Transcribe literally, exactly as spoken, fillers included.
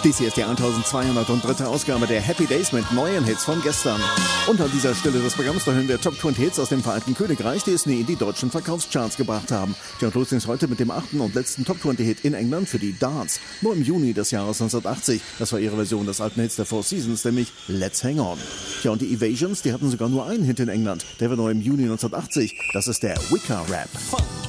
Dies hier ist die eintausendzweihundertdritte Ausgabe der Happy Days mit neuen Hits von gestern. Und an dieser Stelle des Programms, da hören wir Top zwanzig Hits aus dem Vereinigten Königreich, die es nie in die deutschen Verkaufscharts gebracht haben. Ja, und los ist heute mit dem achten und letzten Top zwanzig Hit in England für die Darts. Nur im Juni des Jahres neunzehnhundertachtzig. Das war ihre Version des alten Hits der Four Seasons, nämlich Let's Hang On. Ja, und die Evasions, die hatten sogar nur einen Hit in England. Der war nur im Juni neunzehnhundertachtzig. Das ist der Wicker Rap. Funk.